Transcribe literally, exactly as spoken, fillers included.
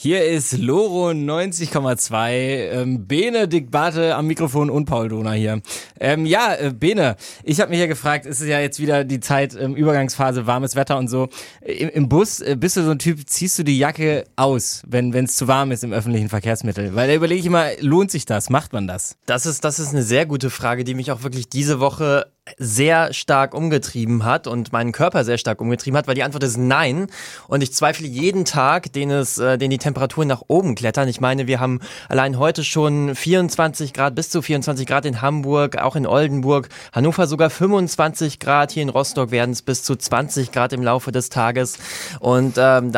Hier ist Loro neunzig Komma zwei, ähm, Bene Dick Barte am Mikrofon und Paul Doner hier. Ähm, ja, äh, Bene, ich habe mich ja gefragt, es ist ja jetzt wieder die Zeit, ähm, Übergangsphase, warmes Wetter und so. Im, im Bus äh, bist du so ein Typ, ziehst du die Jacke aus, wenn es zu warm ist im öffentlichen Verkehrsmittel? Weil da überlege ich immer, lohnt sich das? Macht man das? Das ist, das ist eine sehr gute Frage, die mich auch wirklich diese Woche sehr stark umgetrieben hat und meinen Körper sehr stark umgetrieben hat, weil die Antwort ist nein. Und ich zweifle jeden Tag, den es, äh, den die Temperaturen nach oben klettern. Ich meine, wir haben allein heute schon vierundzwanzig Grad, bis zu vierundzwanzig Grad in Hamburg, auch in Oldenburg, Hannover sogar fünfundzwanzig Grad, hier in Rostock werden es bis zu zwanzig Grad im Laufe des Tages. Und ähm,